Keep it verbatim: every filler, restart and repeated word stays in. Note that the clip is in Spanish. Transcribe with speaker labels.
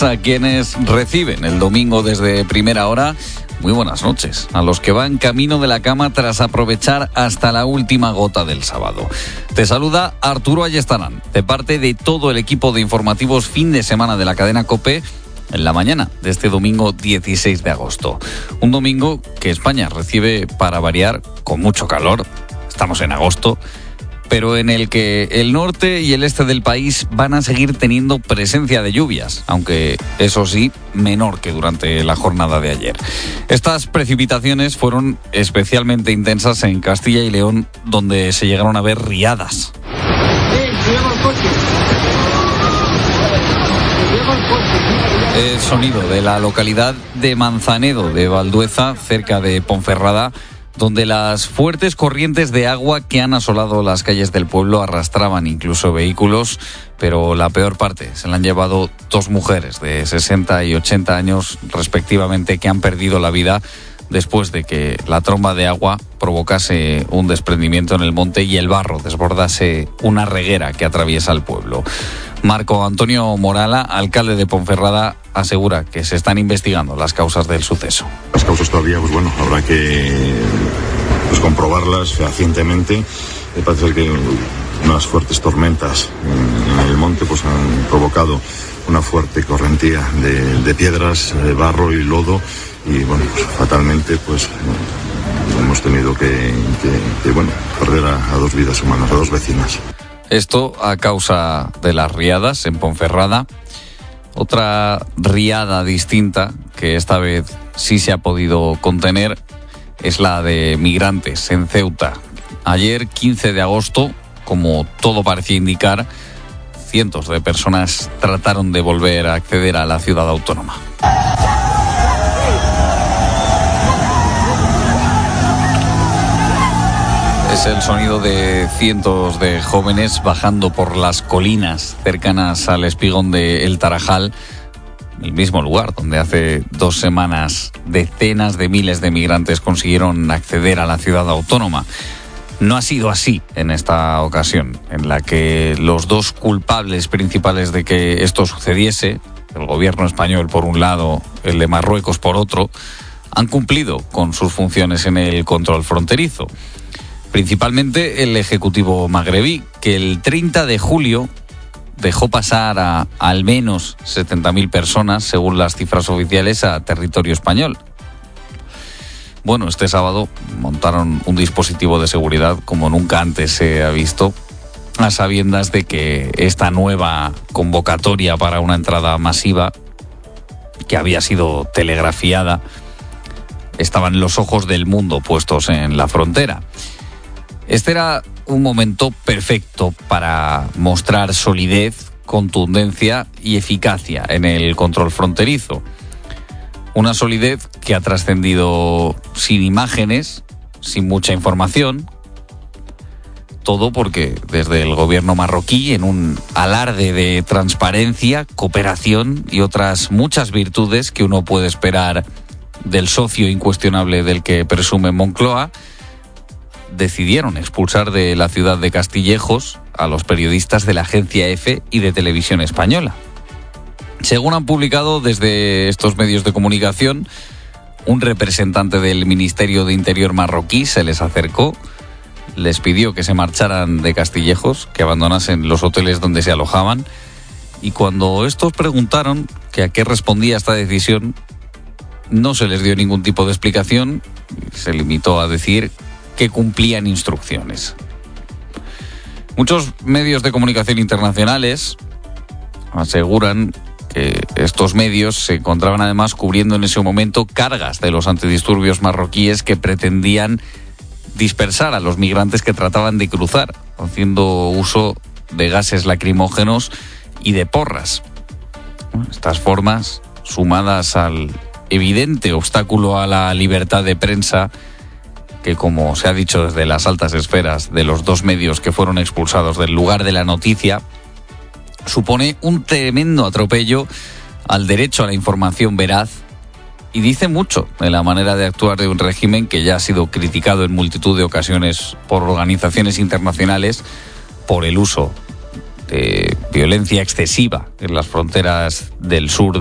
Speaker 1: días a quienes reciben el domingo desde primera hora. Muy buenas noches a los que van camino de la cama tras aprovechar hasta la última gota del sábado. Te saluda Arturo Ayestarán, de parte de todo el equipo de informativos fin de semana de la cadena COPE, en la mañana de este domingo dieciséis de agosto. Un domingo que España recibe, para variar, con mucho calor. Estamos en agosto, pero en el que el norte y el este del país van a seguir teniendo presencia de lluvias, aunque eso sí, menor que durante la jornada de ayer. Estas precipitaciones fueron especialmente intensas en Castilla y León, donde se llegaron a ver riadas. El sonido de la localidad de Manzanedo de Valdueza, cerca de Ponferrada, donde las fuertes corrientes de agua que han asolado las calles del pueblo arrastraban incluso vehículos, pero la peor parte se la han llevado dos mujeres de sesenta y ochenta años respectivamente, que han perdido la vida después de que la tromba de agua provocase un desprendimiento en el monte y el barro desbordase una reguera que atraviesa el pueblo. Marco Antonio Morala, alcalde de Ponferrada, asegura que se están investigando las causas del suceso.
Speaker 2: Las causas todavía, pues bueno, habrá que pues, comprobarlas fehacientemente. Me parece ser que unas fuertes tormentas en, en el monte pues han provocado una fuerte correntía de, de piedras, de barro y lodo, y bueno, pues, fatalmente pues hemos tenido que, que, que bueno, perder a, a dos vidas humanas, a dos vecinas.
Speaker 1: Esto a causa de las riadas en Ponferrada. Otra riada distinta, que esta vez sí se ha podido contener, es la de migrantes en Ceuta. Ayer, quince de agosto, como todo parecía indicar, cientos de personas trataron de volver a acceder a la ciudad autónoma. Es el sonido de cientos de jóvenes bajando por las colinas cercanas al espigón de El Tarajal, el mismo lugar donde hace dos semanas decenas de miles de migrantes consiguieron acceder a la ciudad autónoma. No ha sido así en esta ocasión, en la que los dos culpables principales de que esto sucediese, el gobierno español por un lado, el de Marruecos por otro, han cumplido con sus funciones en el control fronterizo. Principalmente el Ejecutivo magrebí, que el treinta de julio dejó pasar a al menos setenta mil personas, según las cifras oficiales, a territorio español. Bueno, este sábado montaron un dispositivo de seguridad como nunca antes se ha visto, a sabiendas de que esta nueva convocatoria para una entrada masiva, que había sido telegrafiada, estaban los ojos del mundo puestos en la frontera. Este era un momento perfecto para mostrar solidez, contundencia y eficacia en el control fronterizo. Una solidez que ha trascendido sin imágenes, sin mucha información. Todo porque desde el gobierno marroquí, en un alarde de transparencia, cooperación y otras muchas virtudes que uno puede esperar del socio incuestionable del que presume Moncloa, decidieron expulsar de la ciudad de Castillejos a los periodistas de la agencia EFE y de Televisión Española. Según han publicado desde estos medios de comunicación, un representante del Ministerio de Interior marroquí se les acercó, les pidió que se marcharan de Castillejos, que abandonasen los hoteles donde se alojaban, y cuando estos preguntaron que a qué respondía esta decisión, no se les dio ningún tipo de explicación, se limitó a decir que cumplían instrucciones. Muchos medios de comunicación internacionales aseguran que estos medios se encontraban además cubriendo en ese momento cargas de los antidisturbios marroquíes que pretendían dispersar a los migrantes que trataban de cruzar, haciendo uso de gases lacrimógenos y de porras. Estas formas, sumadas al evidente obstáculo a la libertad de prensa, que, como se ha dicho desde las altas esferas de los dos medios que fueron expulsados del lugar de la noticia, supone un tremendo atropello al derecho a la información veraz y dice mucho de la manera de actuar de un régimen que ya ha sido criticado en multitud de ocasiones por organizaciones internacionales por el uso de violencia excesiva en las fronteras del sur